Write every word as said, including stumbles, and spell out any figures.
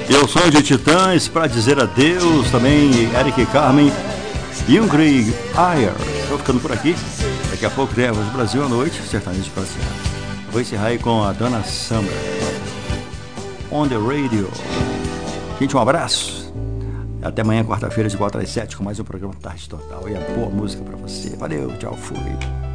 E o som de Titãs para dizer adeus. Também Eric Carmen e um Greg Ayer. Estou ficando por aqui. Daqui a pouco tem a Voz do Brasil à noite, sertanejo para encerrar. Vou encerrar aí com a Dona Samba On The Radio. Gente, um abraço. Até amanhã, quarta-feira, de volta às sete, com mais um programa Tarde Total. E a boa música para você. Valeu, tchau, fui.